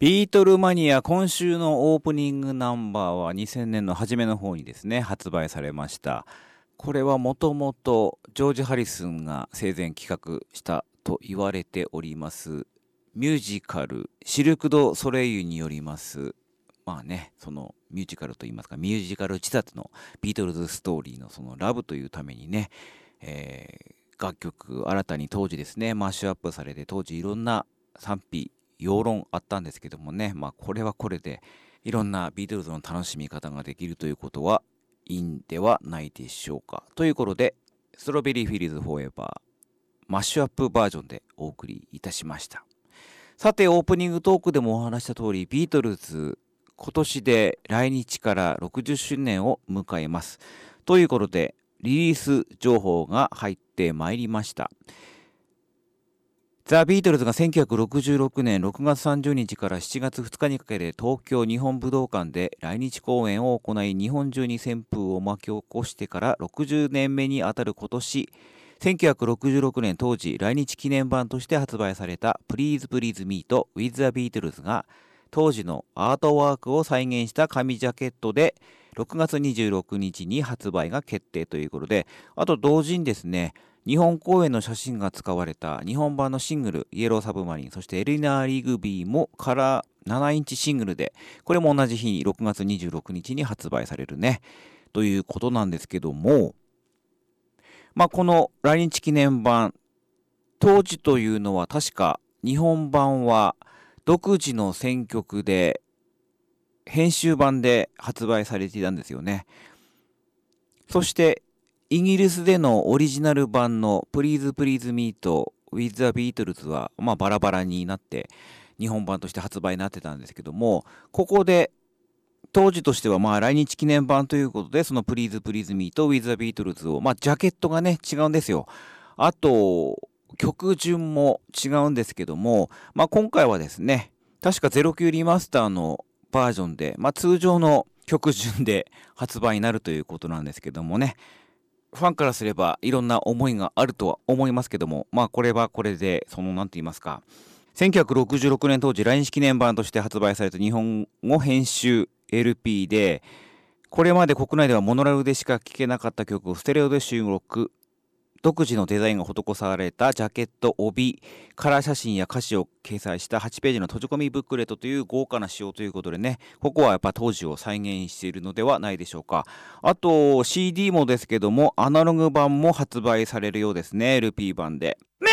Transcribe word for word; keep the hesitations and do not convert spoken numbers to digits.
ビートルマニア、今週のオープニングナンバーはにせんねんの初めの方にですね、発売されました。これはもともとジョージ・ハリスンが生前企画したと言われておりますミュージカルシルク・ド・ソレイユによりますまあね、そのミュージカルといいますかミュージカル仕立てのビートルズストーリーのそのラブというためにね、えー、楽曲新たに当時ですねマッシュアップされて、当時いろんな賛否評論あったんですけどもね、まあこれはこれでいろんなビートルズの楽しみ方ができるということはいいんではないでしょうか。ということで、ストロベリーフィリーズフォーエバーマッシュアップバージョンでお送りいたしました。さて、オープニングトークでもお話した通り、ビートルズ今年で来日からろくじゅっしゅうねんを迎えます。ということで、リリース情報が入ってまいりました。ザ・ビートルズがせんきゅうひゃくろくじゅうろくねんろくがつさんじゅうにちからしちがつふつかにかけて東京日本武道館で来日公演を行い、日本中に旋風を巻き起こしてからろくじゅうねんめにあたる今年、せんきゅうひゃくろくじゅうろくねん当時来日記念版として発売された Please Please Me と With the Beatles が当時のアートワークを再現した紙ジャケットでろくがつにじゅうろくにちに発売が決定ということで、あと同時にですね、日本公演の写真が使われた日本版のシングルイエローサブマリン、そしてエリナー・リグビーもカラーななインチシングルで、これも同じ日にろくがつにじゅうろくにちに発売されるねということなんですけども、まあこの来日記念版当時というのは確か日本版は独自の選曲で編集版で発売されていたんですよね。そしてイギリスでのオリジナル版の Please Please Me と With the Beatles は、まあ、バラバラになって日本版として発売になってたんですけども、ここで当時としてはまあ来日記念版ということで、その Please Please Me と With the Beatles を、まあジャケットがね違うんですよ。あと曲順も違うんですけども、まあ今回はですね、確かゼロきゅうリマスターのバージョンで、まあ通常の曲順で発売になるということなんですけどもね、ファンからすればいろんな思いがあるとは思いますけども、まあこれはこれでそのなんて言いますか、せんきゅうひゃくろくじゅうろくねん当時来日記念版として発売された日本語編集 エルピー で、これまで国内ではモノラルでしか聴けなかった曲をステレオで収録、独自のデザインが施されたジャケット、帯、カラー写真や歌詞を掲載したはちページの閉じ込みブックレットという豪華な仕様ということでね、ここはやっぱ当時を再現しているのではないでしょうか。あと シーディー もですけども、アナログ版も発売されるようですね、エルピー 版で。ね